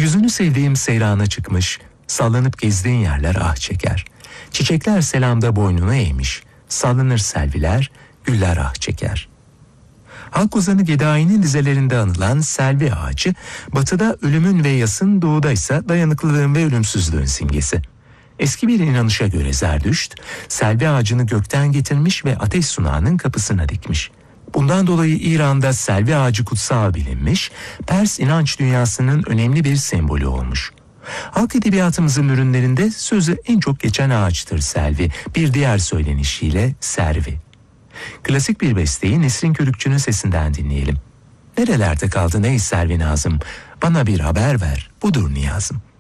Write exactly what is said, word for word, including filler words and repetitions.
Yüzünü sevdiğim seyrana çıkmış, sallanıp gezdiğin yerler ah çeker. Çiçekler selamda boynunu eğmiş, sallanır selviler, güller ah çeker. Halk ozanı Gedai'nin dizelerinde anılan selvi ağacı, batıda ölümün ve yasın, doğuda ise dayanıklılığın ve ölümsüzlüğün simgesi. Eski bir inanışa göre Zerdüşt, selvi ağacını gökten getirmiş ve ateş sunağının kapısına dikmiş. Bundan dolayı İran'da selvi ağacı kutsal bilinmiş, Pers inanç dünyasının önemli bir sembolü olmuş. Halk edebiyatımızın ürünlerinde sözü en çok geçen ağaçtır selvi, bir diğer söylenişiyle servi. Klasik bir besteyi Nesrin Körükçü'nün sesinden dinleyelim. Nerelerde kaldı ey servi nazım, bana bir haber ver, budur niyazım.